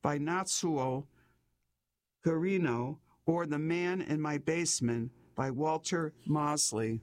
by Natsuo Garino, or The Man in My Basement by Walter Mosley.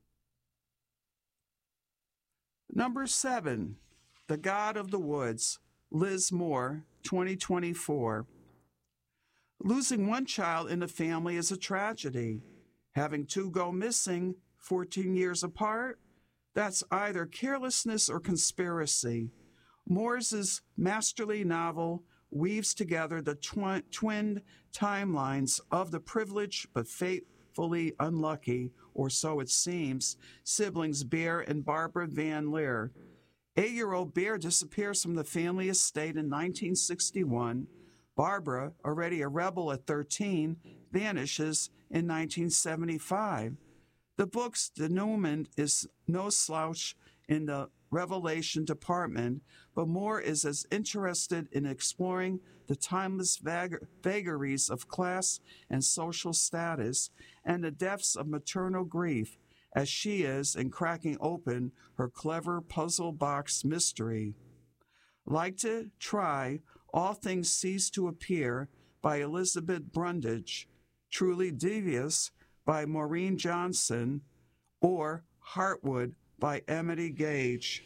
Number 7, The God of the Woods, Liz Moore, 2024. Losing one child in a family is a tragedy. Having two go missing 14 years apart, that's either carelessness or conspiracy. Moore's masterly novel weaves together the twinned timelines of the privileged but fatefully unlucky, or so it seems, siblings Bear and Barbara Van Leer. 8-year-old Bear disappears from the family estate in 1961. Barbara, already a rebel at 13, vanishes in 1975. The book's denouement is no slouch in the revelation department, but Moore is as interested in exploring the timeless vagaries of class and social status and the depths of maternal grief as she is in cracking open her clever puzzle box mystery. Like to try All Things Cease to Appear by Elizabeth Brundage, Truly Devious by Maureen Johnson, or Heartwood by Emily Gage.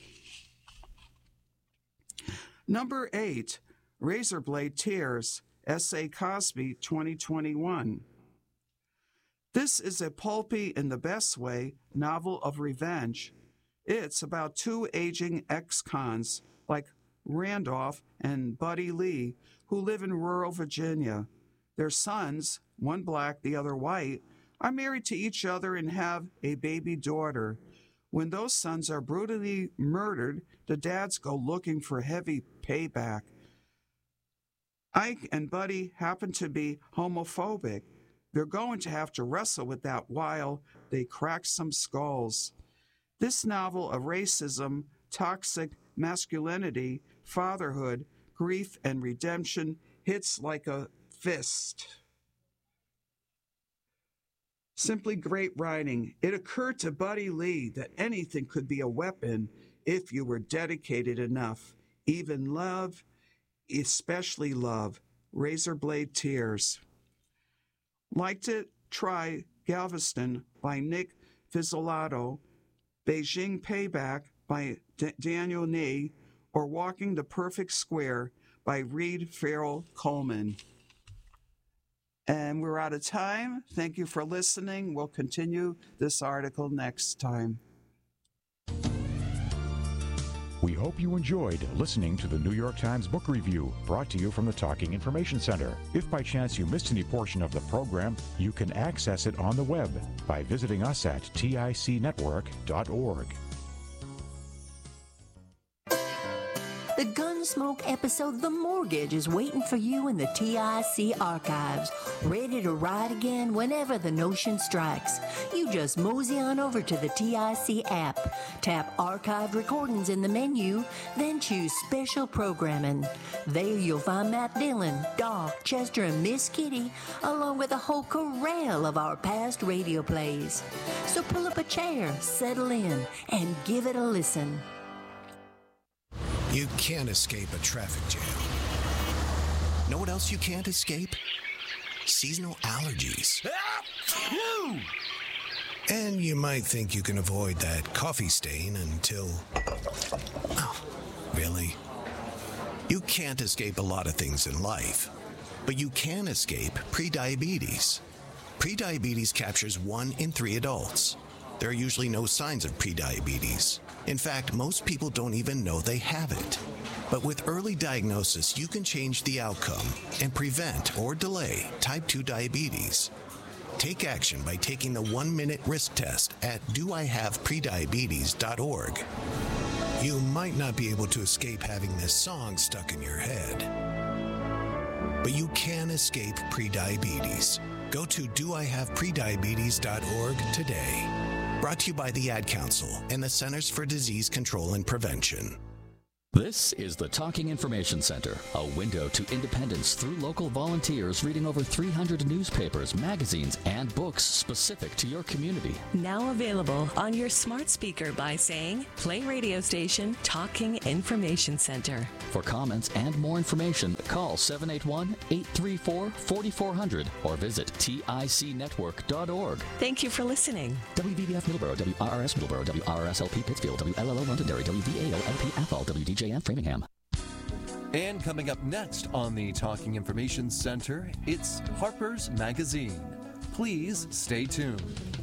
Number 8, Razorblade Tears, S.A. Cosby, 2021. This is a pulpy, in the best way, novel of revenge. It's about two aging ex-cons like Randolph and Buddy Lee who live in rural Virginia. Their sons, one black, the other white, are married to each other and have a baby daughter. When those sons are brutally murdered, the dads go looking for heavy payback. Ike and Buddy happen to be homophobic. They're going to have to wrestle with that while they crack some skulls. This novel of racism, toxic masculinity, fatherhood, grief, and redemption hits like a fist. Simply great writing. It occurred to Buddy Lee that anything could be a weapon if you were dedicated enough. Even love, especially love. Razorblade Tears. Like to try Galveston by Nick Pizzolatto, Beijing Payback by Daniel Nee, or Walking the Perfect Square by Reed Farrell Coleman. And we're out of time. Thank you for listening. We'll continue this article next time. We hope you enjoyed listening to the New York Times Book Review, brought to you from the Talking Information Center. If by chance you missed any portion of the program, you can access it on the web by visiting us at ticnetwork.org. The Gunsmoke episode The Mortgage is waiting for you in the TIC archives, ready to ride again whenever the notion strikes. You just mosey on over to the TIC app, tap Archived Recordings in the menu, then choose Special Programming. There you'll find Matt Dillon, Doc, Chester, and Miss Kitty, along with a whole corral of our past radio plays. So pull up a chair, settle in, and give it a listen. You can't escape a traffic jam. Know what else you can't escape? Seasonal allergies. And you might think you can avoid that coffee stain until... Oh, really? You can't escape a lot of things in life, but you can escape prediabetes. Prediabetes captures 1 in 3 adults. There are usually no signs of prediabetes. In fact, most people don't even know they have it. But with early diagnosis, you can change the outcome and prevent or delay type 2 diabetes. Take action by taking the 1-minute risk test at doihaveprediabetes.org. You might not be able to escape having this song stuck in your head, but you can escape prediabetes. Go to doihaveprediabetes.org today. Brought to you by the Ad Council and the Centers for Disease Control and Prevention. This is the Talking Information Center, a window to independence through local volunteers reading over 300 newspapers, magazines, and books specific to your community. Now available on your smart speaker by saying, play radio station Talking Information Center. For comments and more information, call 781-834-4400 or visit ticnetwork.org. Thank you for listening. WVBF Middleborough, WRRS Middleborough, WRSLP Pittsfield, WLLO Londonderry, WVAO LP Athol, WDJN Framingham. And coming up next on the Talking Information Center, it's Harper's Magazine. Please stay tuned.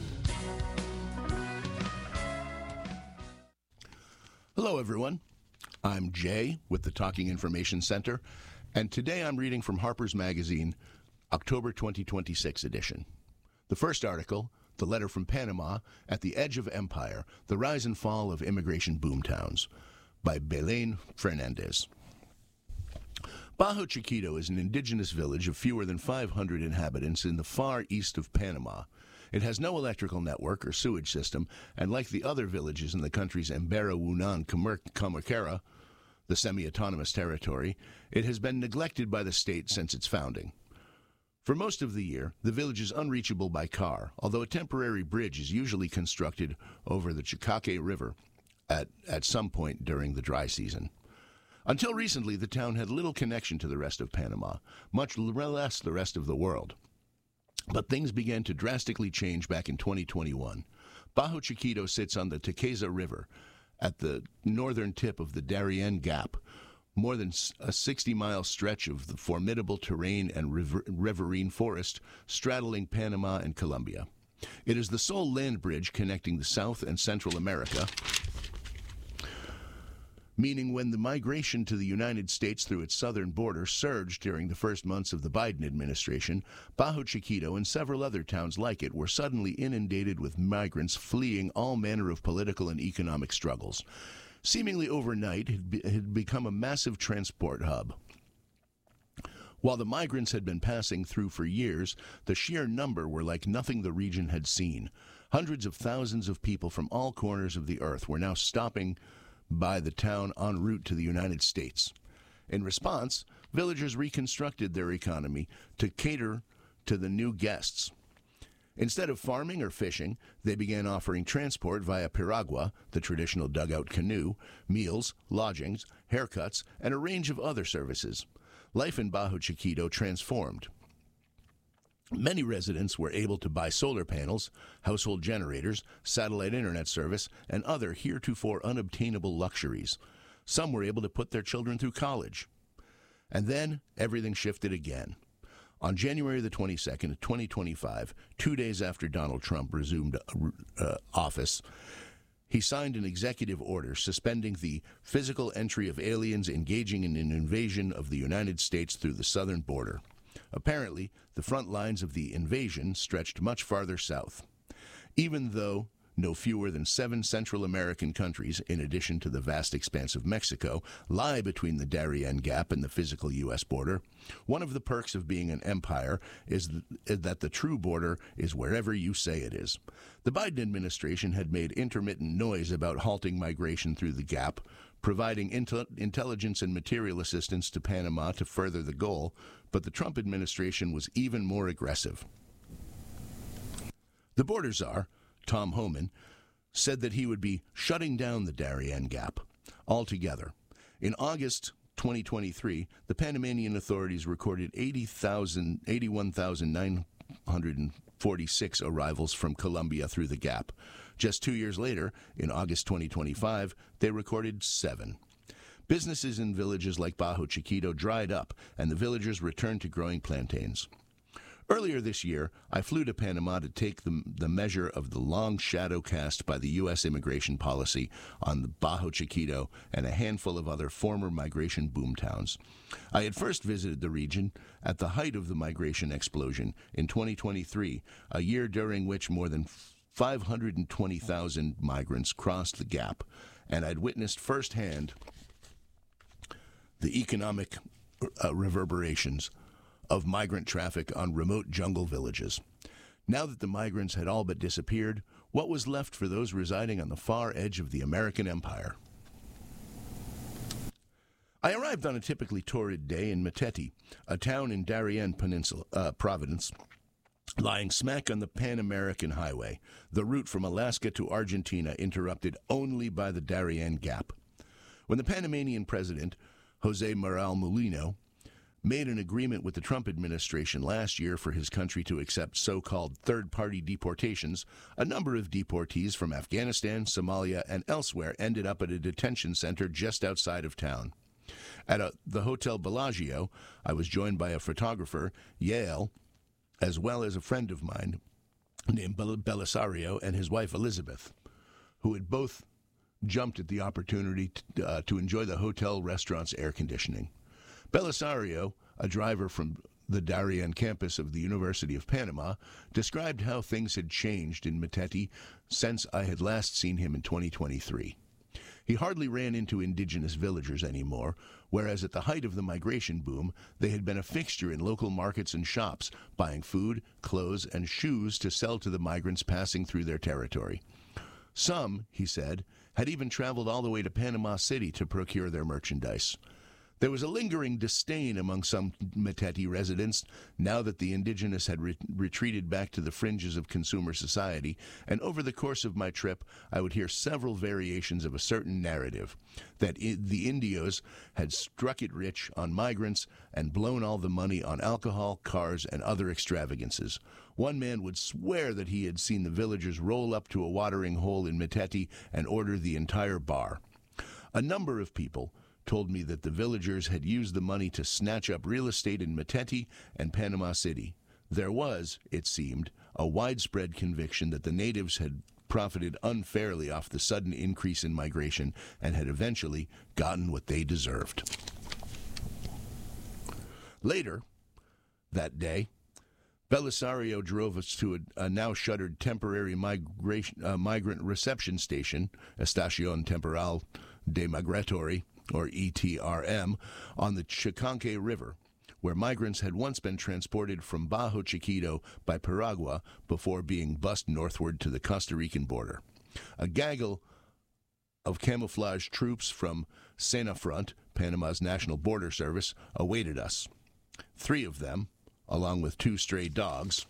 Hello, everyone. I'm Jay with the Talking Information Center, and today I'm reading from Harper's Magazine, October 2026 edition. The first article, The Letter from Panama, At the Edge of Empire, The Rise and Fall of Immigration Boomtowns, by Belen Fernandez. Bajo Chiquito is an indigenous village of fewer than 500 inhabitants in the far east of Panama. It has no electrical network or sewage system, and like the other villages in the country's Embera-Wunan-Comarcara, the semi-autonomous territory, it has been neglected by the state since its founding. For most of the year, the village is unreachable by car, although a temporary bridge is usually constructed over the Chicaque River at some point during the dry season. Until recently, the town had little connection to the rest of Panama, much less the rest of the world. But things began to drastically change back in 2021. Bajo Chiquito sits on the Tequesa River at the northern tip of the Darien Gap, more than a 60-mile stretch of the formidable terrain and riverine forest straddling Panama and Colombia. It is the sole land bridge connecting the South and Central America, meaning when the migration to the United States through its southern border surged during the first months of the Biden administration, Bajo Chiquito and several other towns like it were suddenly inundated with migrants fleeing all manner of political and economic struggles. Seemingly overnight, it had become a massive transport hub. While the migrants had been passing through for years, the sheer number were like nothing the region had seen. Hundreds of thousands of people from all corners of the earth were now stopping by the town en route to the United States. In response, villagers reconstructed their economy to cater to the new guests. Instead of farming or fishing, they began offering transport via piragua, the traditional dugout canoe, meals, lodgings, haircuts, and a range of other services. Life in Bajo Chiquito transformed. Many residents were able to buy solar panels, household generators, satellite internet service, and other heretofore unobtainable luxuries. Some were able to put their children through college. And then everything shifted again. On January the 22nd, 2025, 2 days after Donald Trump resumed office, he signed an executive order suspending the physical entry of aliens engaging in an invasion of the United States through the southern border. Apparently, the front lines of the invasion stretched much farther south. Even though no fewer than 7 Central American countries, in addition to the vast expanse of Mexico, lie between the Darien Gap and the physical U.S. border, one of the perks of being an empire is that the true border is wherever you say it is. The Biden administration had made intermittent noise about halting migration through the gap, providing intelligence and material assistance to Panama to further the goal, but the Trump administration was even more aggressive. The border czar, Tom Homan, said that he would be shutting down the Darien Gap altogether. In August 2023, the Panamanian authorities recorded 81,946 arrivals from Colombia through the gap. Just 2 years later, in August 2025, they recorded 7. Businesses in villages like Bajo Chiquito dried up, and the villagers returned to growing plantains. Earlier this year, I flew to Panama to take the measure of the long shadow cast by the U.S. immigration policy on the Bajo Chiquito and a handful of other former migration boomtowns. I had first visited the region at the height of the migration explosion in 2023, a year during which more than 520,000 migrants crossed the gap, and I'd witnessed firsthand the economic reverberations of migrant traffic on remote jungle villages. Now that the migrants had all but disappeared, what was left for those residing on the far edge of the American empire? I arrived on a typically torrid day in Meteti, a town in Darien Peninsula, Providence, lying smack on the Pan-American Highway, the route from Alaska to Argentina interrupted only by the Darien Gap. When the Panamanian president, Jose Manuel Molino, made an agreement with the Trump administration last year for his country to accept so-called third-party deportations, a number of deportees from Afghanistan, Somalia, and elsewhere ended up at a detention center just outside of town. At the Hotel Bellagio, I was joined by a photographer, Yael, as well as a friend of mine named Belisario and his wife Elizabeth, who had both jumped at the opportunity to enjoy the hotel restaurant's air conditioning. Belisario, a driver from the Darien campus of the University of Panama, described how things had changed in Meteti since I had last seen him in 2023. He hardly ran into indigenous villagers anymore, whereas at the height of the migration boom, they had been a fixture in local markets and shops, buying food, clothes, and shoes to sell to the migrants passing through their territory. Some, he said, had even traveled all the way to Panama City to procure their merchandise. There was a lingering disdain among some Meteti residents now that the indigenous had retreated back to the fringes of consumer society, and over the course of my trip, I would hear several variations of a certain narrative, that the Indios had struck it rich on migrants and blown all the money on alcohol, cars, and other extravagances. One man would swear that he had seen the villagers roll up to a watering hole in Meteti and order the entire bar. A number of people told me that the villagers had used the money to snatch up real estate in Meteti and Panama City. There was, it seemed, a widespread conviction that the natives had profited unfairly off the sudden increase in migration and had eventually gotten what they deserved. Later that day, Belisario drove us to a now-shuttered temporary migrant reception station, Estación Temporal de Migratory, or ETRM, on the Chicanque River, where migrants had once been transported from Bajo Chiquito by Piragua before being bussed northward to the Costa Rican border. A gaggle of camouflage troops from Senafront, Panama's National Border Service, awaited us. 3 of them, along with 2 stray dogs,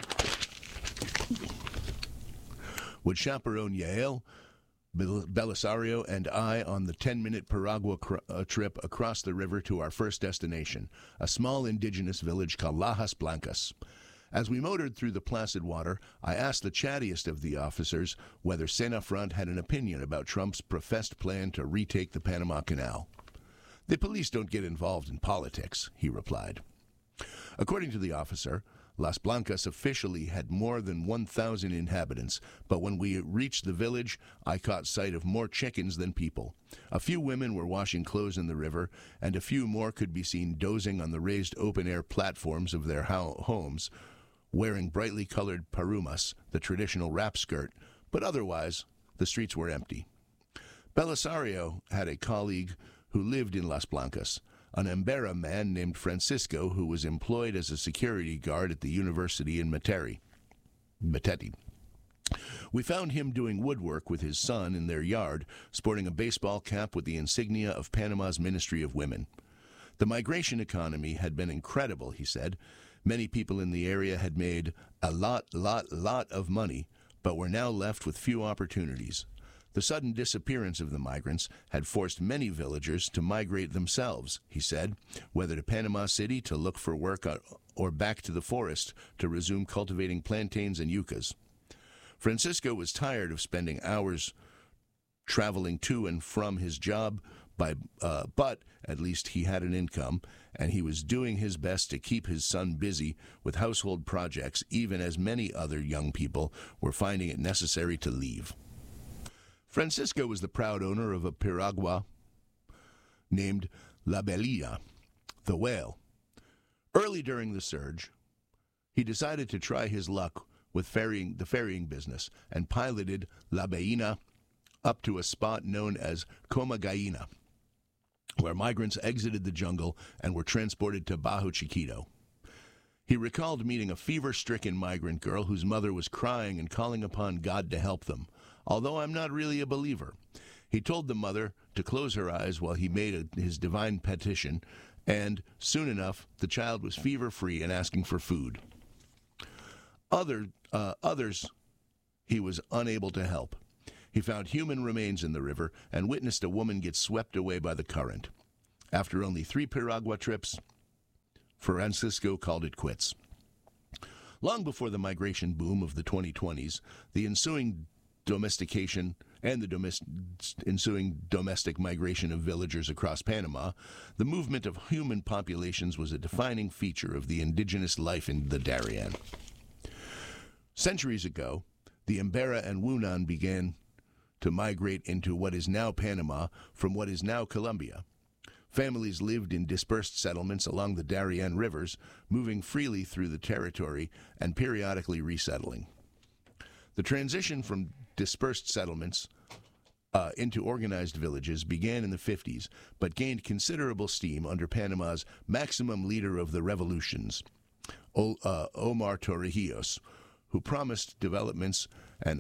would chaperone Yael, Belisario, and I on the 10-minute Piragua trip across the river to our first destination, a small indigenous village called Lajas Blancas. As we motored through the placid water, I asked the chattiest of the officers whether Senafront had an opinion about Trump's professed plan to retake the Panama Canal. "The police don't get involved in politics," he replied. According to the officer, Las Blancas officially had more than 1,000 inhabitants, but when we reached the village, I caught sight of more chickens than people. A few women were washing clothes in the river, and a few more could be seen dozing on the raised open-air platforms of their homes, wearing brightly colored parumas, the traditional wrap skirt, but otherwise, the streets were empty. Belisario had a colleague who lived in Las Blancas, an Embera man named Francisco who was employed as a security guard at the university in Meteti. We found him doing woodwork with his son in their yard, sporting a baseball cap with the insignia of Panama's Ministry of Women. The migration economy had been incredible, he said. Many people in the area had made a lot of money, but were now left with few opportunities. The sudden disappearance of the migrants had forced many villagers to migrate themselves, he said, whether to Panama City to look for work or back to the forest to resume cultivating plantains and yuccas. Francisco was tired of spending hours traveling to and from his job, but at least he had an income, and he was doing his best to keep his son busy with household projects, even as many other young people were finding it necessary to leave. Francisco was the proud owner of a piragua named La Belilla, the whale. Early during the surge, he decided to try his luck with the ferrying business and piloted La Ballena up to a spot known as Coma Gallina, where migrants exited the jungle and were transported to Bajo Chiquito. He recalled meeting a fever-stricken migrant girl whose mother was crying and calling upon God to help them. Although I'm not really a believer, He told the mother to close her eyes while he made his divine petition, and soon enough, the child was fever-free and asking for food. Others he was unable to help. He found human remains in the river and witnessed a woman get swept away by the current. After only 3 Piragua trips, Francisco called it quits. Long before the migration boom of the 2020s, the ensuing domestication and the ensuing domestic migration of villagers across Panama, the movement of human populations was a defining feature of the indigenous life in the Darien. Centuries ago, the Embera and Wunan began to migrate into what is now Panama from what is now Colombia. Families lived in dispersed settlements along the Darien rivers, moving freely through the territory and periodically resettling. The transition from dispersed settlements into organized villages began in the 50s, but gained considerable steam under Panama's maximum leader of the revolutions, Omar Torrijos, who promised developments and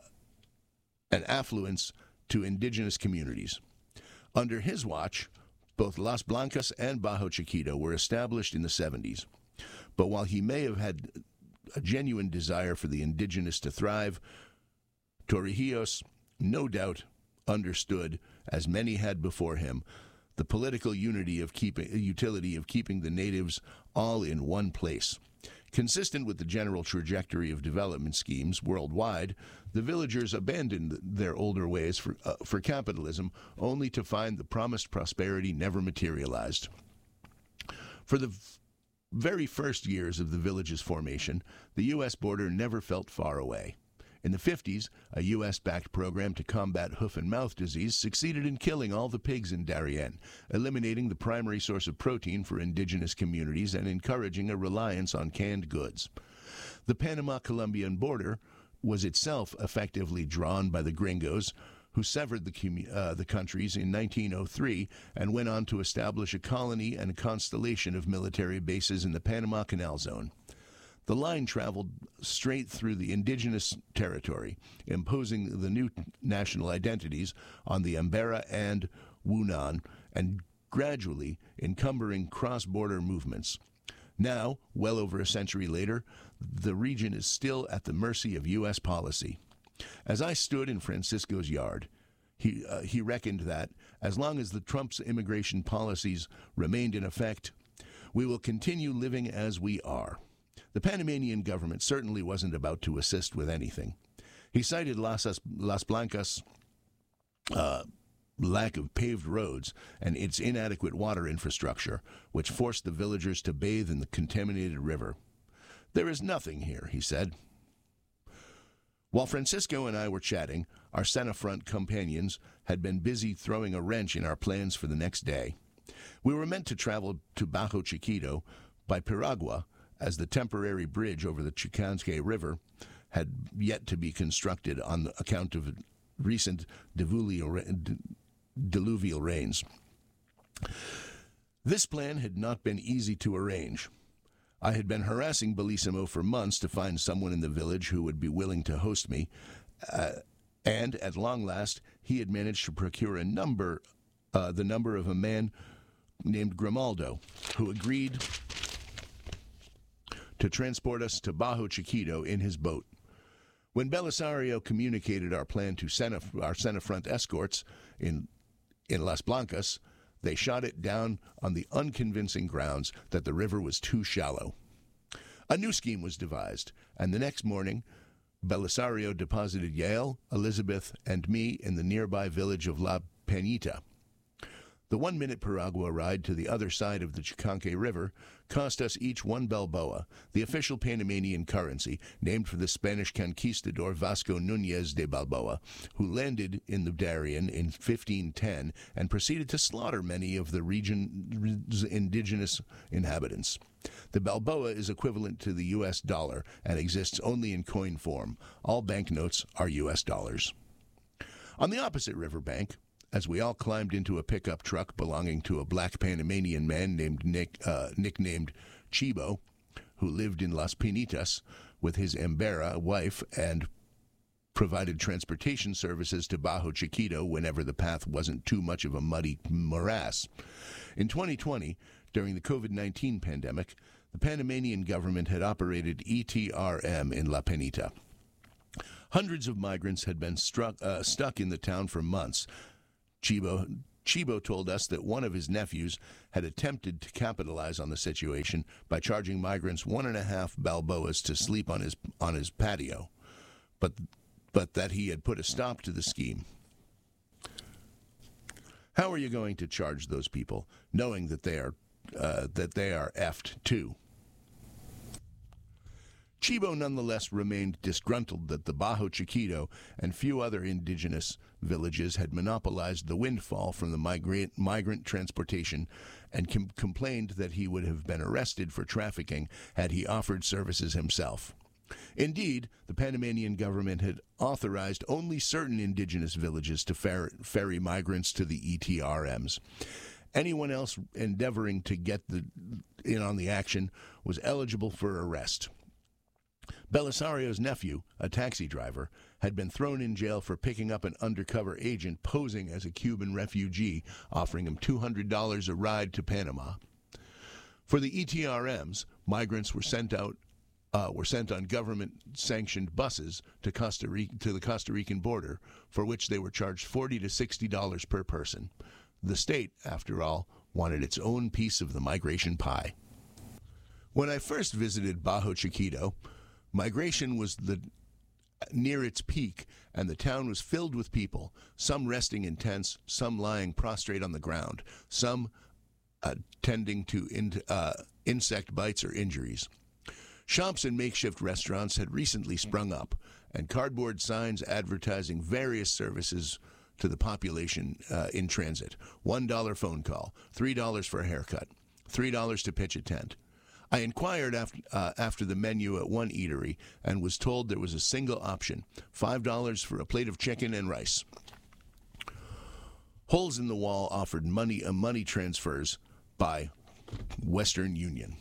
affluence to indigenous communities. Under his watch, both Las Blancas and Bajo Chiquito were established in the 70s. But while he may have had a genuine desire for the indigenous to thrive, Torrijos no doubt understood, as many had before him, the political utility of keeping the natives all in one place. Consistent with the general trajectory of development schemes worldwide, the villagers abandoned their older ways for capitalism, only to find the promised prosperity never materialized. For the very first years of the village's formation, the U.S. border never felt far away. In the 50s, a U.S.-backed program to combat hoof-and-mouth disease succeeded in killing all the pigs in Darien, eliminating the primary source of protein for indigenous communities and encouraging a reliance on canned goods. The Panama-Colombian border was itself effectively drawn by the gringos, who severed the countries in 1903 and went on to establish a colony and a constellation of military bases in the Panama Canal Zone. The line traveled straight through the indigenous territory, imposing the new national identities on the Embera and Wunan, and gradually encumbering cross-border movements. Now, well over a century later, the region is still at the mercy of U.S. policy. As I stood in Francisco's yard, he reckoned that, as long as the Trump's immigration policies remained in effect, we will continue living as we are. The Panamanian government certainly wasn't about to assist with anything. He cited Las Blancas' lack of paved roads and its inadequate water infrastructure, which forced the villagers to bathe in the contaminated river. There is nothing here, he said. While Francisco and I were chatting, our Senafront companions had been busy throwing a wrench in our plans for the next day. We were meant to travel to Bajo Chiquito by Piragua, as the temporary bridge over the Chicanque River had yet to be constructed on account of recent diluvial rains. This plan had not been easy to arrange. I had been harassing Bellissimo for months to find someone in the village who would be willing to host me, and at long last he had managed to procure the number of a man named Grimaldo, who agreed to transport us to Bajo Chiquito in his boat. When Belisario communicated our plan to our Senafront escorts in Las Blancas, they shot it down on the unconvincing grounds that the river was too shallow. A new scheme was devised, and the next morning, Belisario deposited Yael, Elizabeth, and me in the nearby village of La Peñita. The 1-minute Piragua ride to the other side of the Chicanque River cost us each 1 Balboa, the official Panamanian currency, named for the Spanish conquistador Vasco Núñez de Balboa, who landed in the Darien in 1510 and proceeded to slaughter many of the region's indigenous inhabitants. The Balboa is equivalent to the U.S. dollar and exists only in coin form. All banknotes are U.S. dollars. On the opposite riverbank, as we all climbed into a pickup truck belonging to a black Panamanian man nicknamed Chibo, who lived in Las Pinitas with his Embera wife and provided transportation services to Bajo Chiquito whenever the path wasn't too much of a muddy morass. In 2020, during the COVID-19 pandemic, the Panamanian government had operated ETRM in La Penita. Hundreds of migrants had been stuck in the town for months. Chibo told us that one of his nephews had attempted to capitalize on the situation by charging migrants 1.5 balboas to sleep on his patio, but that he had put a stop to the scheme. How are you going to charge those people, knowing that they are effed too? Chibo nonetheless remained disgruntled that the Bajo Chiquito and few other indigenous villages had monopolized the windfall from the migrant transportation and complained that he would have been arrested for trafficking had he offered services himself. Indeed, the Panamanian government had authorized only certain indigenous villages to ferry migrants to the ETRMs. Anyone else endeavoring to get in on the action was eligible for arrest. Belisario's nephew, a taxi driver, had been thrown in jail for picking up an undercover agent posing as a Cuban refugee, offering him $200 a ride to Panama. For the ETRMs, migrants were sent on government-sanctioned buses to the Costa Rican border, for which they were charged $40 to $60 per person. The state, after all, wanted its own piece of the migration pie. When I first visited Bajo Chiquito, migration was near its peak, and the town was filled with people, some resting in tents, some lying prostrate on the ground, some tending to insect bites or injuries. Shops and makeshift restaurants had recently sprung up, and cardboard signs advertising various services to the population in transit. $1 phone call, $3 for a haircut, $3 to pitch a tent. I inquired after the menu at one eatery and was told there was a single option, $5 for a plate of chicken and rice. Holes in the wall offered money transfers by Western Union.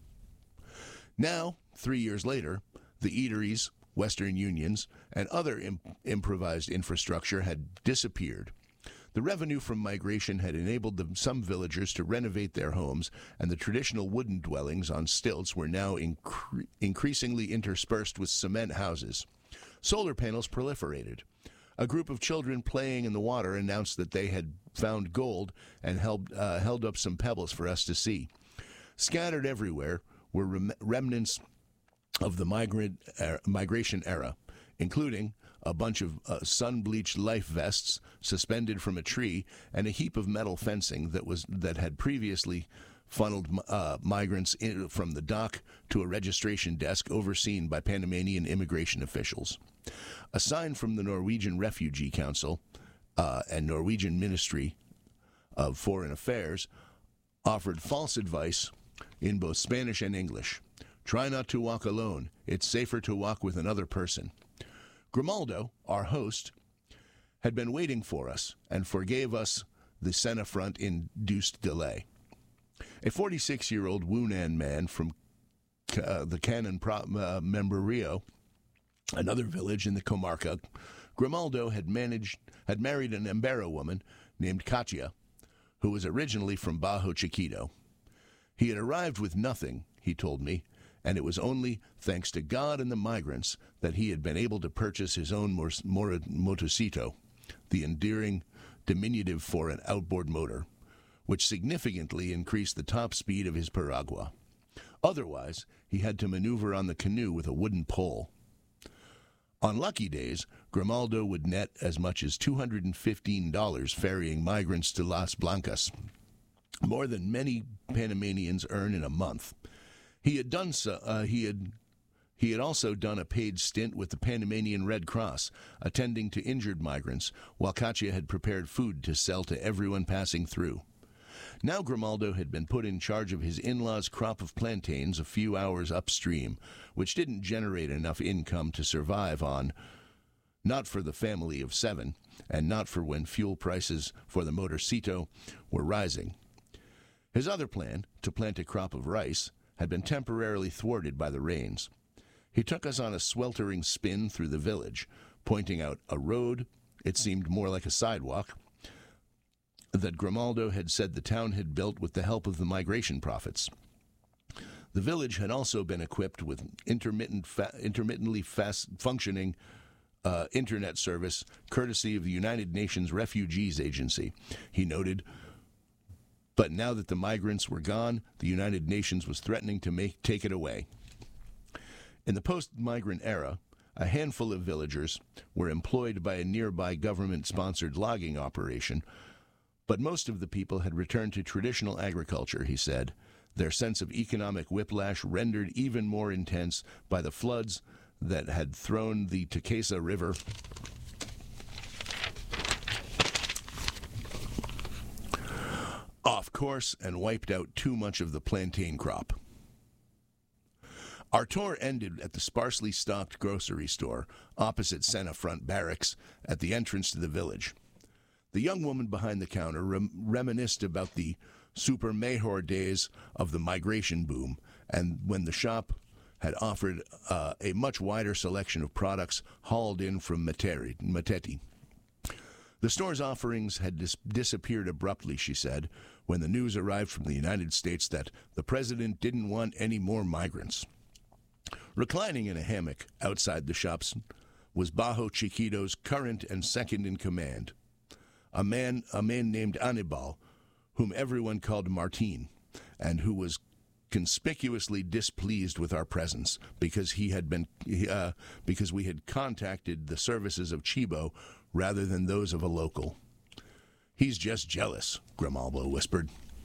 Now, 3 years later, the eateries, Western Unions, and other improvised infrastructure had disappeared. The revenue from migration had enabled some villagers to renovate their homes, and the traditional wooden dwellings on stilts were now increasingly interspersed with cement houses. Solar panels proliferated. A group of children playing in the water announced that they had found gold and held up some pebbles for us to see. Scattered everywhere were remnants of the migration era, including a bunch of sun-bleached life vests suspended from a tree and a heap of metal fencing that had previously funneled migrants from the dock to a registration desk overseen by Panamanian immigration officials. A sign from the Norwegian Refugee Council and Norwegian Ministry of Foreign Affairs offered false advice in both Spanish and English. Try not to walk alone. It's safer to walk with another person. Grimaldo, our host, had been waiting for us and forgave us the Senafront-induced delay. A 46-year-old Wunan man from the Canon Membrillo, another village in the comarca, Grimaldo had married an Embera woman named Katia, who was originally from Bajo Chiquito. He had arrived with nothing, he told me, and it was only thanks to God and the migrants that he had been able to purchase his own motocito, the endearing diminutive for an outboard motor, which significantly increased the top speed of his piragua. Otherwise, he had to maneuver on the canoe with a wooden pole. On lucky days, Grimaldo would net as much as $215 ferrying migrants to Las Blancas, more than many Panamanians earn in a month. He had also done a paid stint with the Panamanian Red Cross, attending to injured migrants, while Katia had prepared food to sell to everyone passing through. Now Grimaldo had been put in charge of his in-laws' crop of plantains a few hours upstream, which didn't generate enough income to survive on, not for the family of 7, and not for when fuel prices for the motorcito were rising. His other plan, to plant a crop of rice, had been temporarily thwarted by the rains. He took us on a sweltering spin through the village, pointing out a road, it seemed more like a sidewalk, that Grimaldo had said the town had built with the help of the migration profits. The village had also been equipped with intermittently functioning internet service, courtesy of the United Nations Refugees Agency, he noted. But now that the migrants were gone, the United Nations was threatening to take it away. In the post-migrant era, a handful of villagers were employed by a nearby government-sponsored logging operation, but most of the people had returned to traditional agriculture, he said, their sense of economic whiplash rendered even more intense by the floods that had thrown the Tekesa River off course and wiped out too much of the plantain crop. Our tour ended at the sparsely stocked grocery store opposite Sena Front Barracks at the entrance to the village. The young woman behind the counter reminisced about the super mejor days of the migration boom, and when the shop had offered a much wider selection of products hauled in from Matete. The store's offerings had disappeared abruptly, she said, when the news arrived from the United States that the president didn't want any more migrants. Reclining in a hammock outside the shops was Bajo Chiquito's current and second-in-command, a man named Anibal, whom everyone called Martin, and who was conspicuously displeased with our presence because we had contacted the services of Chibo rather than those of a local. "He's just jealous," Grimaldo whispered.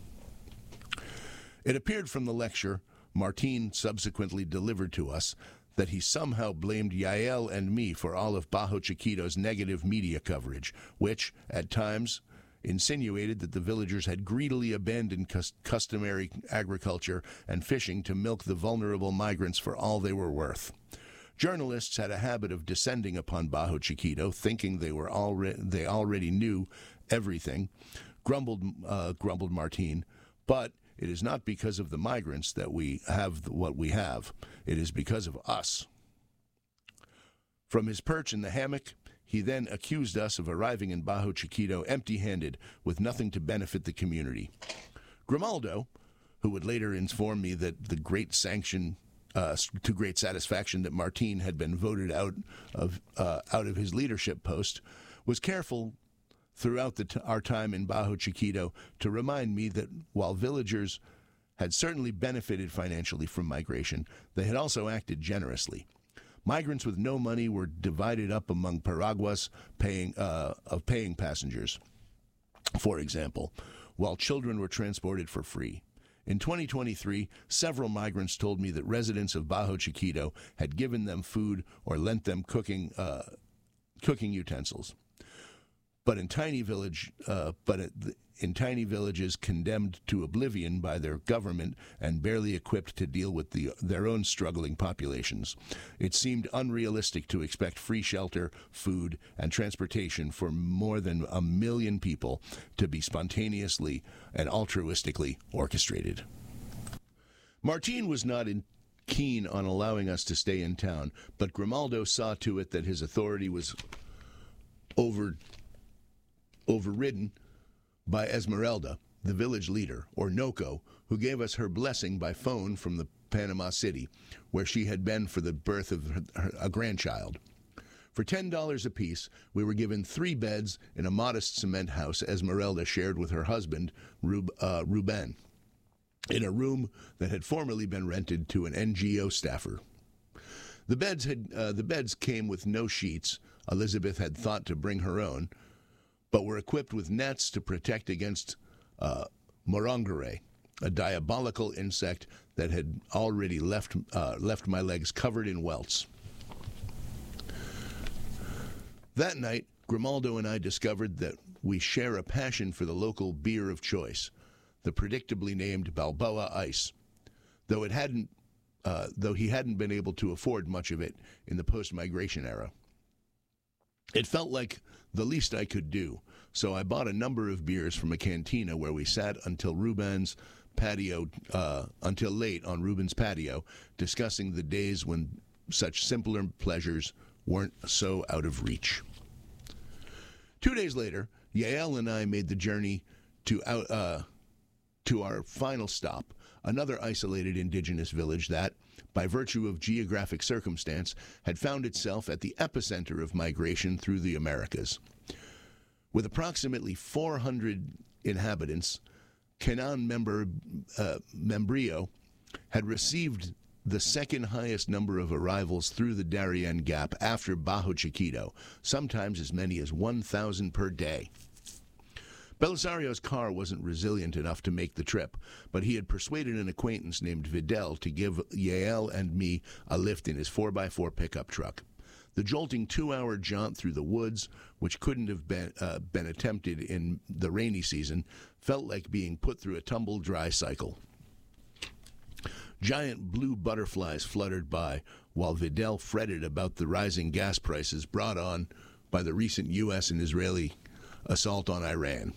It appeared from the lecture Martin subsequently delivered to us that he somehow blamed Yael and me for all of Bajo Chiquito's negative media coverage, which, at times, insinuated that the villagers had greedily abandoned customary agriculture and fishing to milk the vulnerable migrants for all they were worth. Journalists had a habit of descending upon Bajo Chiquito, thinking they already knew everything, grumbled Martin, but it is not because of the migrants that we have what we have. It is because of us. From his perch in the hammock, he then accused us of arriving in Bajo Chiquito empty-handed, with nothing to benefit the community. Grimaldo, who would later inform me that to great satisfaction that Martin had been voted out of his leadership post, was careful throughout our time in Bajo Chiquito to remind me that while villagers had certainly benefited financially from migration, they had also acted generously. Migrants with no money were divided up among paraguas paying passengers, for example, while children were transported for free. In 2023, several migrants told me that residents of Bajo Chiquito had given them food or lent them cooking utensils. But in tiny villages condemned to oblivion by their government and barely equipped to deal with their own struggling populations, it seemed unrealistic to expect free shelter, food, and transportation for more than 1 million people to be spontaneously and altruistically orchestrated. Martin was not keen on allowing us to stay in town, but Grimaldo saw to it that his authority was overridden by Esmeralda, the village leader, or Noco, who gave us her blessing by phone from the Panama City, where she had been for the birth of a grandchild. For $10 apiece, we were given 3 beds in a modest cement house Esmeralda shared with her husband, Ruben, in a room that had formerly been rented to an NGO staffer. The beds came with no sheets. Elizabeth had thought to bring her own, but were equipped with nets to protect against morongere, a diabolical insect that had already left my legs covered in welts. That night, Grimaldo and I discovered that we share a passion for the local beer of choice, the predictably named Balboa Ice, though he hadn't been able to afford much of it in the post-migration era. It felt like the least I could do, so I bought a number of beers from a cantina where we sat until late on Ruben's patio, discussing the days when such simpler pleasures weren't so out of reach. 2 days later, Yael and I made the journey to our final stop, another isolated indigenous village that, by virtue of geographic circumstance, had found itself at the epicenter of migration through the Americas. With approximately 400 inhabitants, Canaan Membrillo had received the second highest number of arrivals through the Darien Gap after Bajo Chiquito, sometimes as many as 1,000 per day. Belisario's car wasn't resilient enough to make the trip, but he had persuaded an acquaintance named Vidal to give Yael and me a lift in his 4x4 pickup truck. The jolting 2-hour jaunt through the woods, which couldn't have been attempted in the rainy season, felt like being put through a tumble-dry cycle. Giant blue butterflies fluttered by, while Vidal fretted about the rising gas prices brought on by the recent U.S. and Israeli assault on Iran.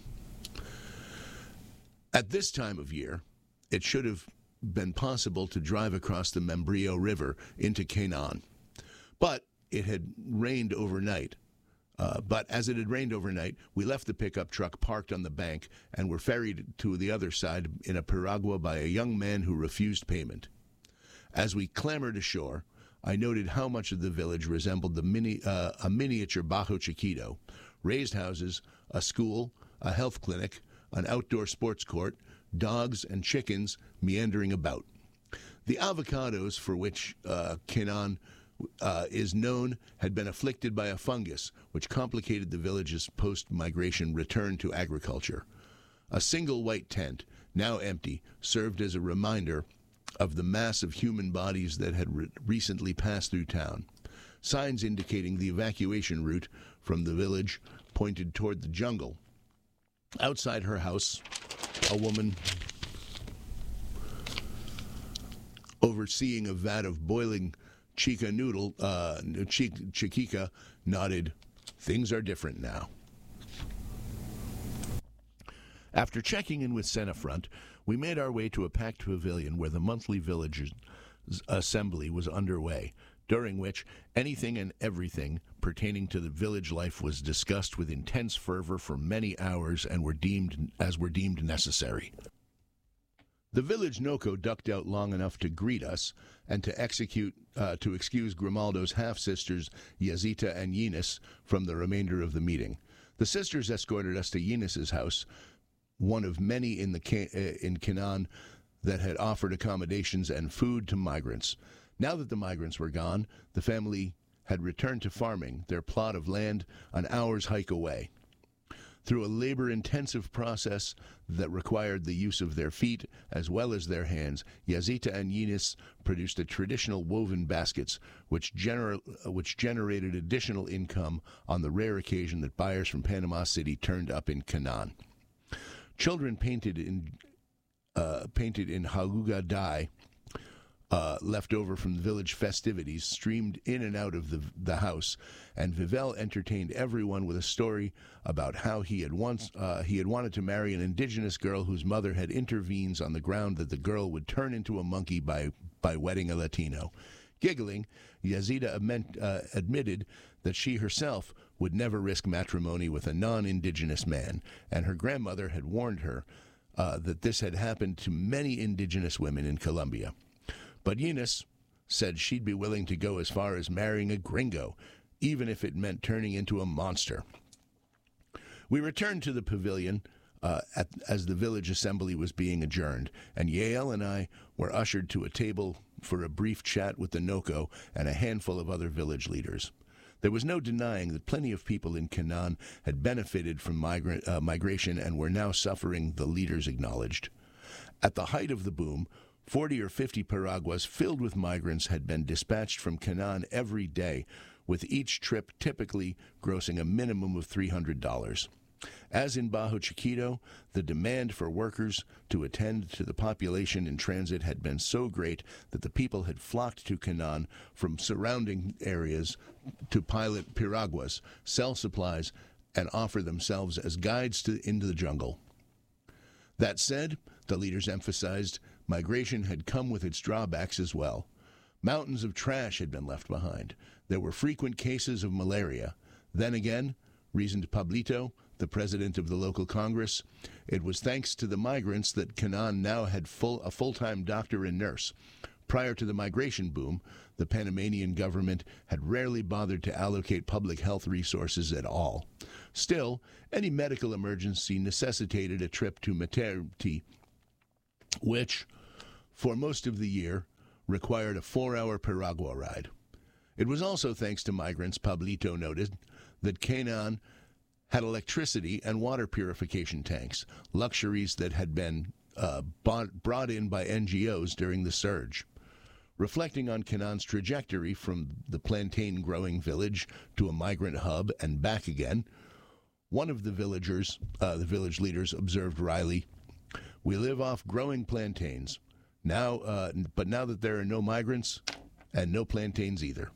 At this time of year, it should have been possible to drive across the Membrillo River into Canaan. But it had rained overnight. As it had rained overnight, we left the pickup truck parked on the bank and were ferried to the other side in a piragua by a young man who refused payment. As we clambered ashore, I noted how much of the village resembled a miniature Bajo Chiquito: raised houses, a school, a health clinic, an outdoor sports court, dogs and chickens meandering about. The avocados for which Canaan is known had been afflicted by a fungus, which complicated the village's post-migration return to agriculture. A single white tent, now empty, served as a reminder of the mass of human bodies that had recently passed through town. Signs indicating the evacuation route from the village pointed toward the jungle. Outside her house, a woman overseeing a vat of boiling chiquita nodded, "Things are different now." After checking in with Senafront, we made our way to a packed pavilion where the monthly village assembly was underway, during which anything and everything pertaining to the village life was discussed with intense fervor for many hours and were deemed necessary. The village Noko ducked out long enough to greet us and to excuse Grimaldo's half-sisters Yazita and Yinis from the remainder of the meeting. The sisters escorted us to Yinis's house, one of many in Canaan that had offered accommodations and food to migrants. Now that the migrants were gone, the family had returned to farming, their plot of land an hour's hike away. Through a labor-intensive process that required the use of their feet as well as their hands, Yazita and Yinis produced a traditional woven baskets, which generated additional income on the rare occasion that buyers from Panama City turned up in Canaan. Children painted in Haluga dye, left over from the village festivities, streamed in and out of the house, and Vivel entertained everyone with a story about how he had wanted to marry an indigenous girl whose mother had intervened on the ground that the girl would turn into a monkey by wedding a Latino. Giggling, Yazida admitted that she herself would never risk matrimony with a non-indigenous man, and her grandmother had warned her that this had happened to many indigenous women in Colombia. But Yinis said she'd be willing to go as far as marrying a gringo, even if it meant turning into a monster. We returned to the pavilion as the village assembly was being adjourned, and Yael and I were ushered to a table for a brief chat with the Noko and a handful of other village leaders. There was no denying that plenty of people in Canaan had benefited from migration and were now suffering, the leaders acknowledged. At the height of the boom, 40 or 50 piraguas filled with migrants had been dispatched from Canaan every day, with each trip typically grossing a minimum of $300. As in Bajo Chiquito, the demand for workers to attend to the population in transit had been so great that the people had flocked to Canaan from surrounding areas to pilot piraguas, sell supplies, and offer themselves as guides into the jungle. That said, the leaders emphasized, migration had come with its drawbacks as well. Mountains of trash had been left behind. There were frequent cases of malaria. Then again, reasoned Pablito, the president of the local Congress, it was thanks to the migrants that Canaan now had a full-time doctor and nurse. Prior to the migration boom, the Panamanian government had rarely bothered to allocate public health resources at all. Still, any medical emergency necessitated a trip to maternity, which, for most of the year, required a 4-hour piragua ride. It was also thanks to migrants, Pablito noted, that Canaan had electricity and water purification tanks, luxuries that had been brought in by NGOs during the surge. Reflecting on Canaan's trajectory from the plantain-growing village to a migrant hub and back again, one of the village leaders observed wryly, "We live off growing plantains. But now that there are no migrants and no plantains either."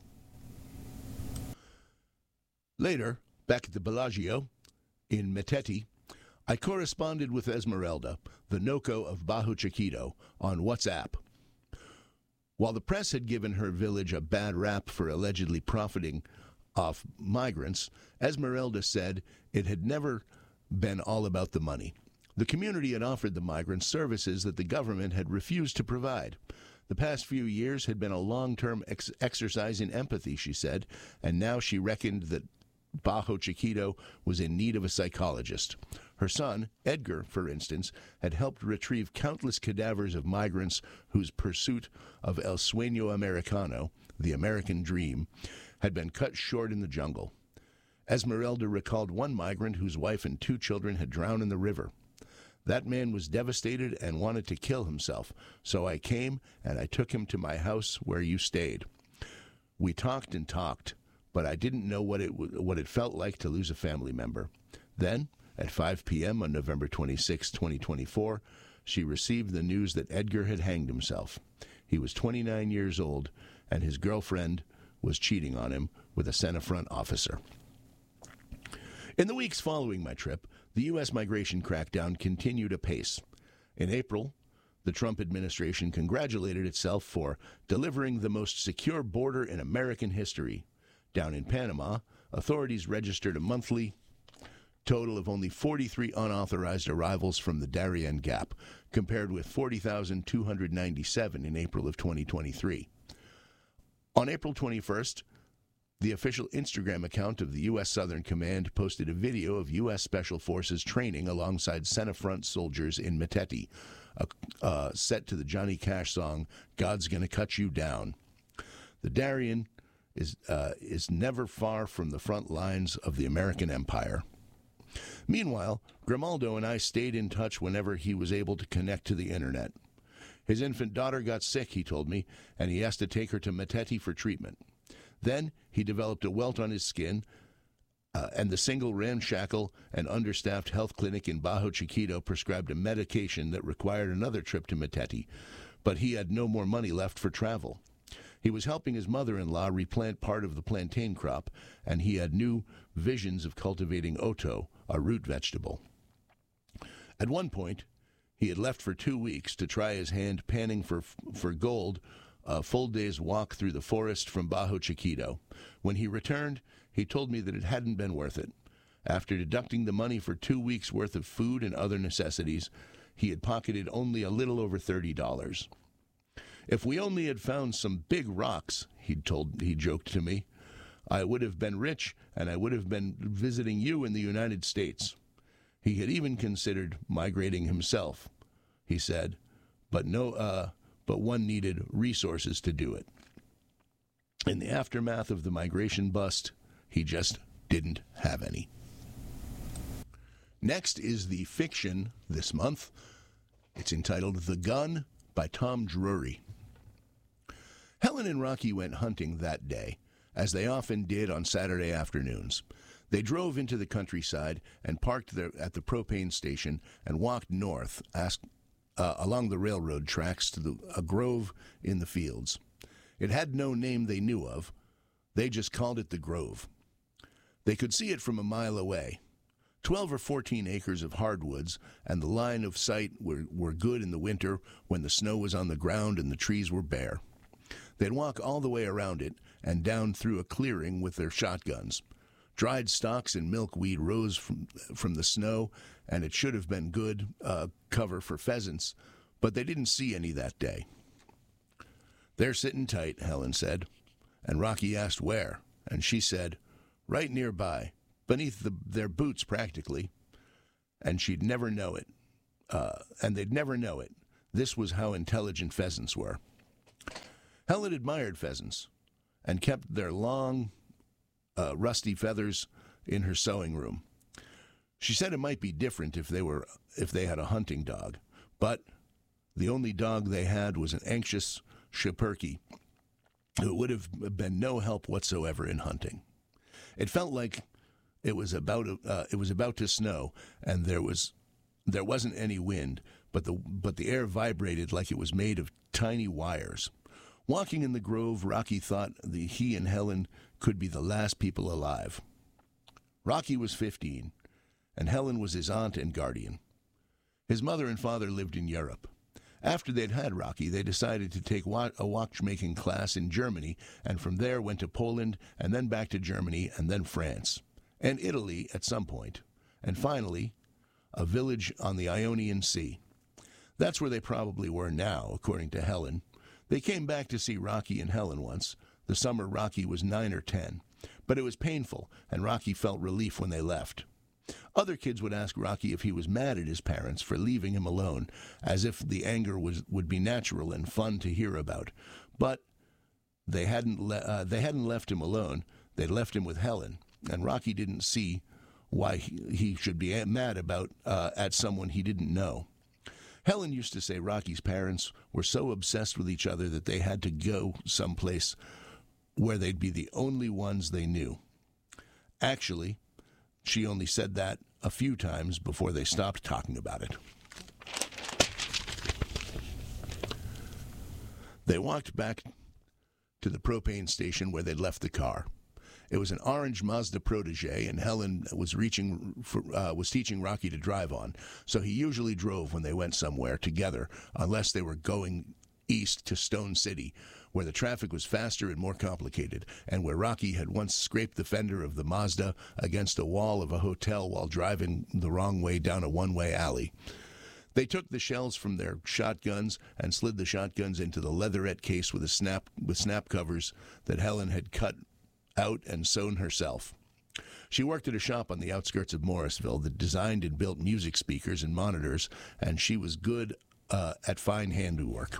Later, back at the Bellagio in Meteti, I corresponded with Esmeralda, the NOCO of Bajo Chiquito, on WhatsApp. While the press had given her village a bad rap for allegedly profiting off migrants, Esmeralda said it had never been all about the money. The community had offered the migrants services that the government had refused to provide. The past few years had been a long-term exercise in empathy, she said, and now she reckoned that Bajo Chiquito was in need of a psychologist. Her son, Edgar, for instance, had helped retrieve countless cadavers of migrants whose pursuit of El Sueño Americano, the American dream, had been cut short in the jungle. Esmeralda recalled one migrant whose wife and 2 children had drowned in the river. "That man was devastated and wanted to kill himself, so I came and I took him to my house where you stayed. We talked and talked, but I didn't know what it felt like to lose a family member." Then, at 5 p.m. on November 26, 2024, she received the news that Edgar had hanged himself. He was 29 years old, and his girlfriend was cheating on him with a Senafront officer. In the weeks following my trip, the U.S. migration crackdown continued apace. In April, the Trump administration congratulated itself for delivering the most secure border in American history. Down in Panama, authorities registered a monthly total of only 43 unauthorized arrivals from the Darien Gap, compared with 40,297 in April of 2023. On April 21st, the official Instagram account of the U.S. Southern Command posted a video of U.S. Special Forces training alongside Senafront soldiers in Meteti, set to the Johnny Cash song, "God's Gonna Cut You Down." The Darien is never far from the front lines of the American empire. Meanwhile, Grimaldo and I stayed in touch whenever he was able to connect to the internet. His infant daughter got sick, he told me, and he asked to take her to Meteti for treatment. Then he developed a welt on his skin, and the single ramshackle and understaffed health clinic in Bajo Chiquito prescribed a medication that required another trip to Meteti, but he had no more money left for travel. He was helping his mother-in-law replant part of the plantain crop, and he had new visions of cultivating oto, a root vegetable. At one point, he had left for 2 weeks to try his hand panning for gold, a full day's walk through the forest from Bajo Chiquito. When he returned, he told me that it hadn't been worth it. After deducting the money for 2 weeks' worth of food and other necessities, he had pocketed only a little over $30. "If we only had found some big rocks," he joked to me, "I would have been rich, and I would have been visiting you in the United States." He had even considered migrating himself, he said, but one needed resources to do it. In the aftermath of the migration bust, he just didn't have any. Next is the fiction this month. It's entitled The Gun by Tom Drury. Helen and Rocky went hunting that day, as they often did on Saturday afternoons. They drove into the countryside and parked there at the propane station and walked north along the railroad tracks to a grove in the fields. It had no name they knew of. They just called it the Grove. They could see it from a mile away. 12 or 14 acres of hardwoods, and the line of sight were good in the winter when the snow was on the ground and the trees were bare. They'd walk all the way around it and down through a clearing with their shotguns. Dried stalks and milkweed rose from the snow, and it should have been good cover for pheasants, but they didn't see any that day. "They're sitting tight," Helen said, and Rocky asked where, and she said, "Right nearby, beneath their boots practically," and she'd never know it, and they'd never know it. This was how intelligent pheasants were. Helen admired pheasants and kept their long, rusty feathers in her sewing room. She said it might be different if they had a hunting dog, but the only dog they had was an anxious Schipperke who would have been no help whatsoever in hunting. It felt like it was about to snow, and there wasn't any wind, but the air vibrated like it was made of tiny wires. Walking in the grove, Rocky thought he and Helen could be the last people alive. Rocky was 15, and Helen was his aunt and guardian. His mother and father lived in Europe. After they'd had Rocky, they decided to take a watchmaking class in Germany, and from there went to Poland, and then back to Germany, and then France, and Italy at some point, and finally, a village on the Ionian Sea. That's where they probably were now, according to Helen. They came back to see Rocky and Helen once, the summer Rocky was 9 or 10, but it was painful, and Rocky felt relief when they left. Other kids would ask Rocky if he was mad at his parents for leaving him alone, as if the anger would be natural and fun to hear about. But they hadn't left him alone. They'd left him with Helen, and Rocky didn't see why he should be mad at someone he didn't know. Helen used to say Rocky's parents were so obsessed with each other that they had to go someplace where they'd be the only ones they knew. Actually, she only said that a few times before they stopped talking about it. They walked back to the propane station where they'd left the car. It was an orange Mazda Protege, and Helen was teaching Rocky to drive on, so he usually drove when they went somewhere together, unless they were going east to Stone City, where the traffic was faster and more complicated, and where Rocky had once scraped the fender of the Mazda against a wall of a hotel while driving the wrong way down a one-way alley. They took the shells from their shotguns and slid the shotguns into the leatherette case with snap covers that Helen had cut out and sewn herself. She worked at a shop on the outskirts of Morrisville that designed and built music speakers and monitors, and she was good at fine handiwork.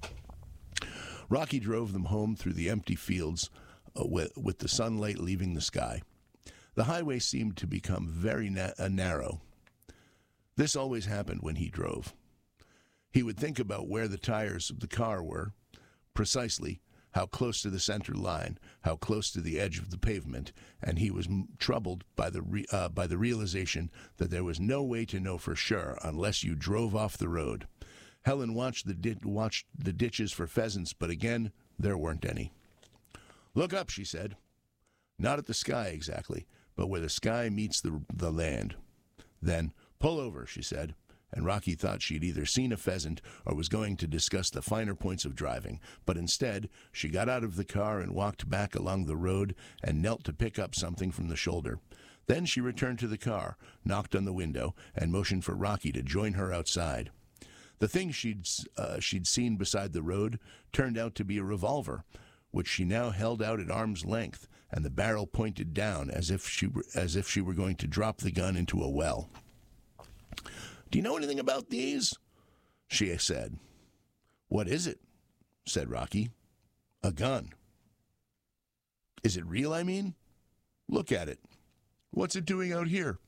Rocky drove them home through the empty fields with the sunlight leaving the sky. The highway seemed to become very narrow. This always happened when he drove. He would think about where the tires of the car were, precisely how close to the center line, how close to the edge of the pavement, and he was troubled by the realization that there was no way to know for sure unless you drove off the road. Helen watched the ditches for pheasants, but again, there weren't any. "Look up," she said. "Not at the sky exactly, but where the sky meets the land." Then, "Pull over," she said, and Rocky thought she'd either seen a pheasant or was going to discuss the finer points of driving, but instead, she got out of the car and walked back along the road and knelt to pick up something from the shoulder. Then she returned to the car, knocked on the window, and motioned for Rocky to join her outside. The thing she'd seen beside the road turned out to be a revolver, which she now held out at arm's length, and the barrel pointed down as if she were going to drop the gun into a well. "Do you know anything about these?" she said. "What is it?" said Rocky. "A gun." "Is it real, I mean? Look at it. What's it doing out here?"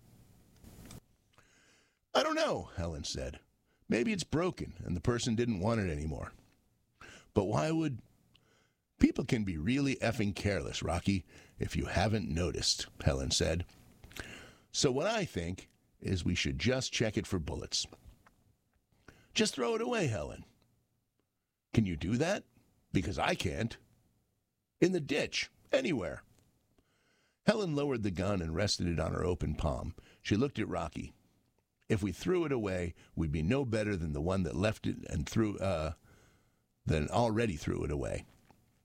"I don't know," Helen said. "Maybe it's broken and the person didn't want it anymore." "But why would—" "People can be really effing careless, Rocky, if you haven't noticed," Helen said. "So what I think is we should just check it for bullets." "Just throw it away, Helen." "Can you do that? Because I can't." "In the ditch, anywhere." Helen lowered the gun and rested it on her open palm. She looked at Rocky. "If we threw it away, we'd be no better than the one that left it and already threw it away."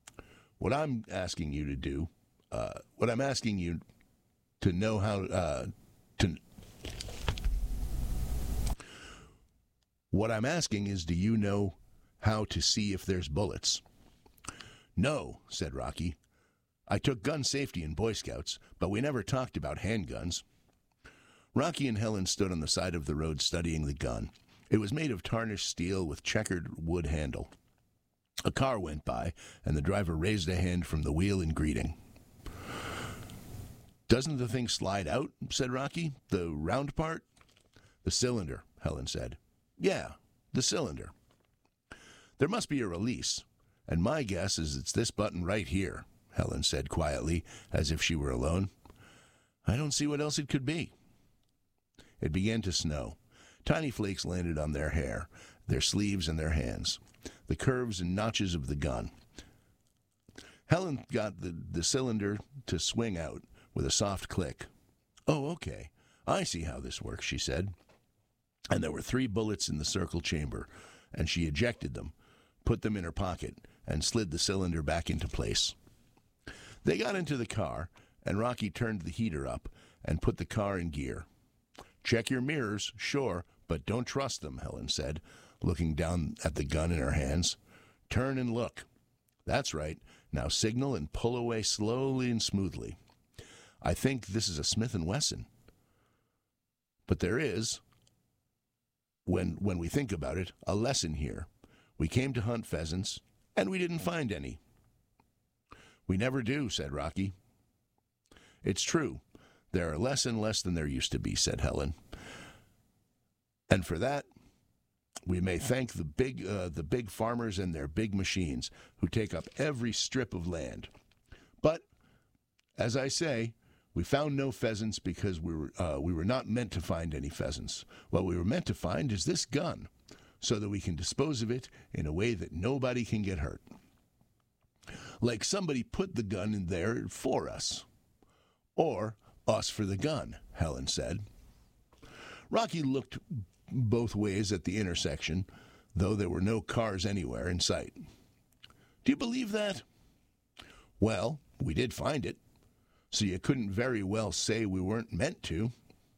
What I'm asking you to do, what I'm asking you to know how what I'm asking is, do you know how to see if there's bullets? No, said Rocky. I took gun safety in Boy Scouts, but we never talked about handguns. Rocky and Helen stood on the side of the road studying the gun. It was made of tarnished steel with checkered wood handle. A car went by, and the driver raised a hand from the wheel in greeting. Doesn't the thing slide out? Said Rocky. The round part? The cylinder, Helen said. Yeah, the cylinder. There must be a release, and my guess is it's this button right here, Helen said quietly, as if she were alone. I don't see what else it could be. It began to snow. Tiny flakes landed on their hair, their sleeves, and their hands, the curves and notches of the gun. Helen got the cylinder to swing out with a soft click. Oh, okay. I see how this works, she said. And there were 3 bullets in the circle chamber, and she ejected them, put them in her pocket, and slid the cylinder back into place. They got into the car, and Rocky turned the heater up and put the car in gear. Check your mirrors, sure, but don't trust them, Helen said, looking down at the gun in her hands. Turn and look. That's right. Now signal and pull away slowly and smoothly. I think this is a Smith & Wesson. But there is, when we think about it, a lesson here. We came to hunt pheasants, and we didn't find any. We never do, said Rocky. It's true. There are less and less than there used to be, said Helen. And for that, we may thank the big farmers and their big machines who take up every strip of land. But, as I say, we found no pheasants because we were not meant to find any pheasants. What we were meant to find is this gun, so that we can dispose of it in a way that nobody can get hurt. Like somebody put the gun in there for us. Or us for the gun, Helen said. Rocky looked both ways at the intersection, though there were no cars anywhere in sight. Do you believe that? Well, we did find it, so you couldn't very well say we weren't meant to.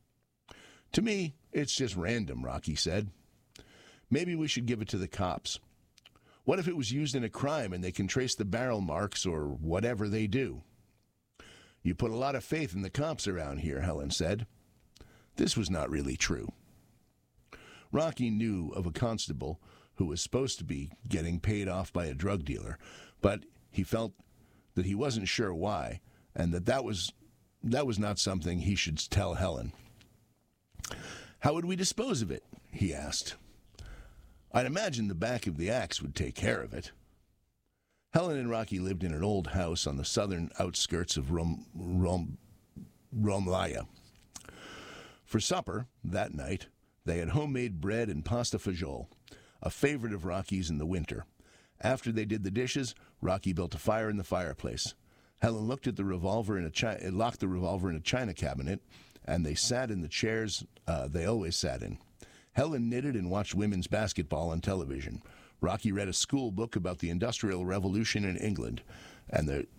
To me, it's just random, Rocky said. Maybe we should give it to the cops. What if it was used in a crime and they can trace the barrel marks or whatever they do? You put a lot of faith in the cops around here, Helen said. This was not really true. Rocky knew of a constable who was supposed to be getting paid off by a drug dealer, but he felt that he wasn't sure why, and that was not something he should tell Helen. How would we dispose of it? He asked. I'd imagine the back of the axe would take care of it. Helen and Rocky lived in an old house on the southern outskirts of Romlaya. For supper, that night, they had homemade bread and pasta fagioli, a favorite of Rocky's in the winter. After they did the dishes, Rocky built a fire in the fireplace. Helen looked at the revolver locked the revolver in a china cabinet, and they sat in the chairs they always sat in. Helen knitted and watched women's basketball on television. Rocky read a school book about the Industrial Revolution in England, and the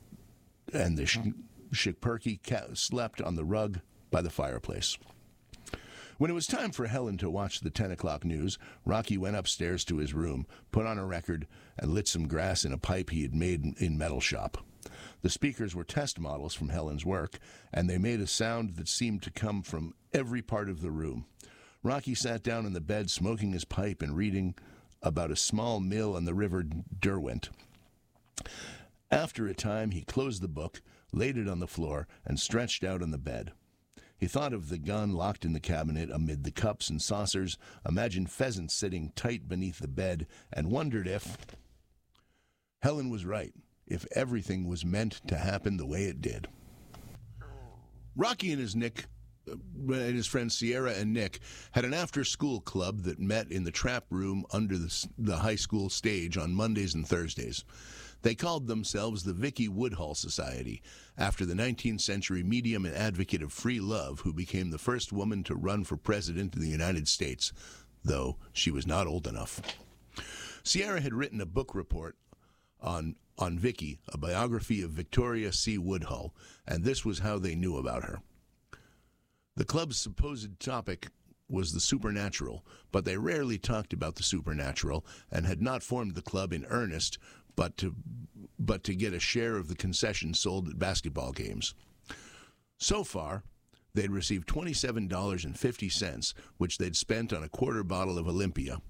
Shikperki slept on the rug by the fireplace. When it was time for Helen to watch the 10 o'clock news, Rocky went upstairs to his room, put on a record, and lit some grass in a pipe he had made in metal shop. The speakers were test models from Helen's work, and they made a sound that seemed to come from every part of the room. Rocky sat down in the bed, smoking his pipe and reading about a small mill on the river Derwent. After a time, he closed the book, laid it on the floor, and stretched out on the bed. He thought of the gun locked in the cabinet amid the cups and saucers, imagined pheasants sitting tight beneath the bed, and wondered if... Helen was right, if everything was meant to happen the way it did. Rocky and his friends Sierra and Nick had an after-school club that met in the trap room under the high school stage on Mondays and Thursdays. They called themselves the Vicky Woodhull Society, after the 19th century medium and advocate of free love who became the first woman to run for president of the United States, though she was not old enough. Sierra had written a book report on on Vicky, a biography of Victoria C. Woodhull, and this was how they knew about her. The club's supposed topic was the supernatural, but they rarely talked about the supernatural and had not formed the club in earnest, but to get a share of the concessions sold at basketball games. So far, they'd received $27.50, which they'd spent on a quart bottle of Olympia,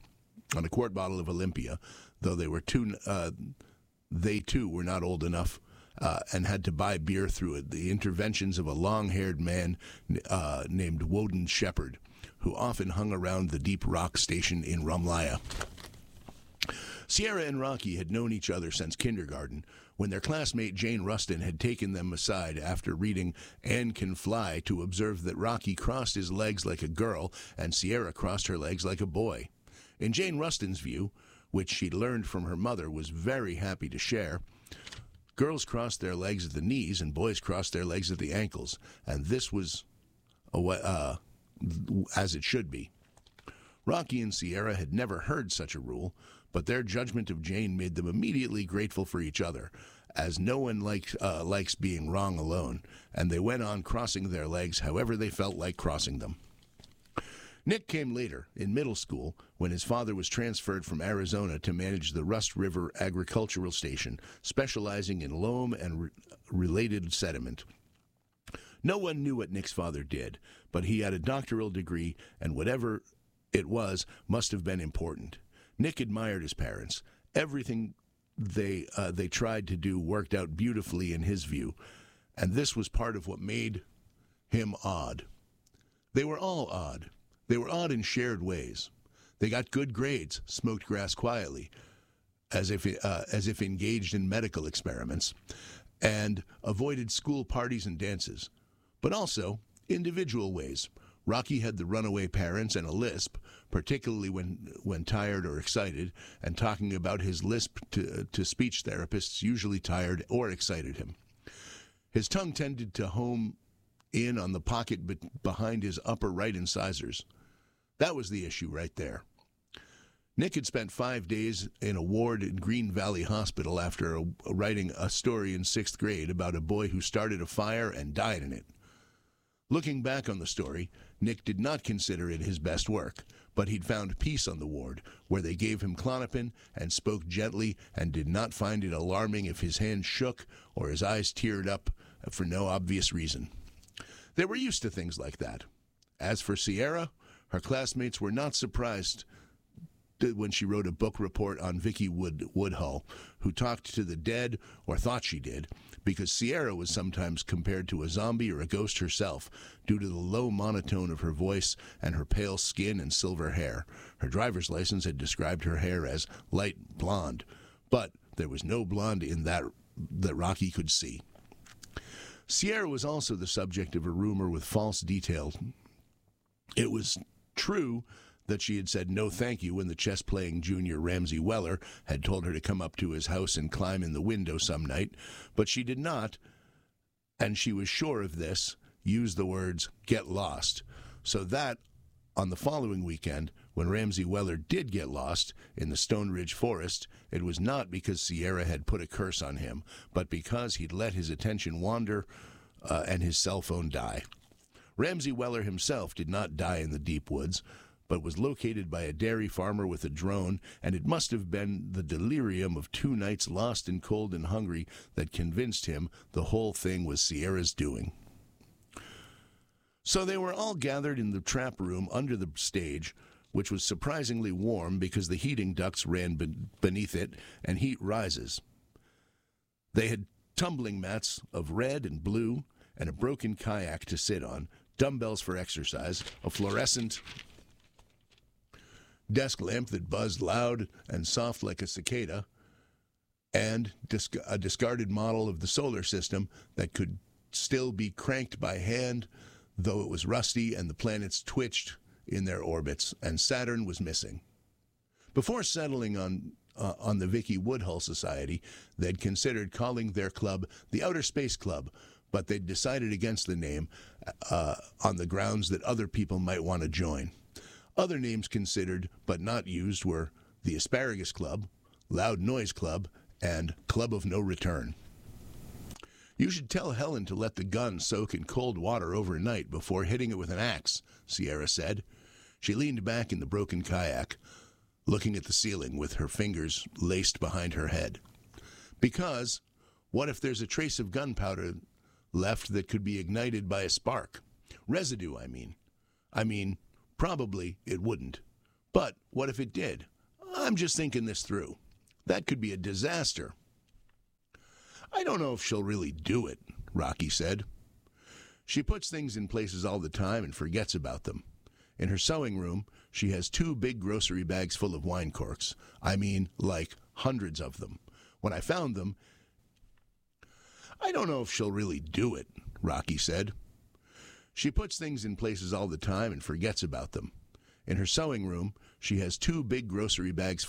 though they too were not old enough and had to buy beer through it. The interventions of a long-haired man named Woden Shepherd, who often hung around the Deep Rock station in Rumlaya. Sierra and Rocky had known each other since kindergarten, when their classmate Jane Rustin had taken them aside after reading Anne Can Fly to observe that Rocky crossed his legs like a girl and Sierra crossed her legs like a boy. In Jane Rustin's view, which she'd learned from her mother was very happy to share, girls crossed their legs at the knees and boys crossed their legs at the ankles, and this was as it should be. Rocky and Sierra had never heard such a rule, but their judgment of Jane made them immediately grateful for each other, as no one likes being wrong alone, and they went on crossing their legs however they felt like crossing them. Nick came later, in middle school, when his father was transferred from Arizona to manage the Rust River Agricultural Station, specializing in loam and related sediment. No one knew what Nick's father did, but he had a doctoral degree, and whatever it was must have been important. Nick admired his parents. Everything they tried to do worked out beautifully in his view, and this was part of what made him odd. They were all odd. They were odd in shared ways. They got good grades, smoked grass quietly, as if engaged in medical experiments, and avoided school parties and dances, but also individual ways. Rocky had the runaway parents and a lisp, particularly when tired or excited, and talking about his lisp to speech therapists usually tired or excited him. His tongue tended to home in on the pocket behind his upper right incisors. That was the issue right there. Nick had spent 5 days in a ward in Green Valley Hospital after writing a story in 6th grade about a boy who started a fire and died in it. Looking back on the story, Nick did not consider it his best work, but he'd found peace on the ward, where they gave him Klonopin and spoke gently and did not find it alarming if his hand shook or his eyes teared up for no obvious reason. They were used to things like that. As for Sierra, her classmates were not surprised when she wrote a book report on Vicky Woodhull, who talked to the dead, or thought she did, because Sierra was sometimes compared to a zombie or a ghost herself due to the low monotone of her voice and her pale skin and silver hair. Her driver's license had described her hair as light blonde, but there was no blonde in that Rocky could see. Sierra was also the subject of a rumor with false detail. It was true that she had said no thank you when the chess-playing junior Ramsey Weller had told her to come up to his house and climb in the window some night, but she did not, and she was sure of this, use the words, get lost, so that, on the following weekend, when Ramsey Weller did get lost in the Stone Ridge Forest, it was not because Sierra had put a curse on him, but because he'd let his attention wander and his cell phone die. Ramsey Weller himself did not die in the deep woods, but was located by a dairy farmer with a drone, and it must have been the delirium of 2 nights lost and cold and hungry that convinced him the whole thing was Sierra's doing. So they were all gathered in the trap room under the stage, which was surprisingly warm because the heating ducts ran beneath it, and heat rises. They had tumbling mats of red and blue, and a broken kayak to sit on, dumbbells for exercise, a fluorescent desk lamp that buzzed loud and soft like a cicada, and a discarded model of the solar system that could still be cranked by hand, though it was rusty and the planets twitched in their orbits, and Saturn was missing. Before settling on the Vicky Woodhull Society, they'd considered calling their club the Outer Space Club, but they'd decided against the name on the grounds that other people might want to join. Other names considered but not used were the Asparagus Club, Loud Noise Club, and Club of No Return. You should tell Helen to let the gun soak in cold water overnight before hitting it with an axe, Sierra said. She leaned back in the broken kayak, looking at the ceiling with her fingers laced behind her head. Because, what if there's a trace of gunpowder left that could be ignited by a spark? Residue, I mean, probably it wouldn't. But what if it did? I'm just thinking this through. That could be a disaster. I don't know if she'll really do it, Rocky said. She puts things in places all the time and forgets about them. In her sewing room, she has 2 big grocery bags full of wine corks. I mean, like hundreds of them. When I found them, I don't know if she'll really do it, Rocky said. She puts things in places all the time and forgets about them. In her sewing room, she has 2 big grocery bags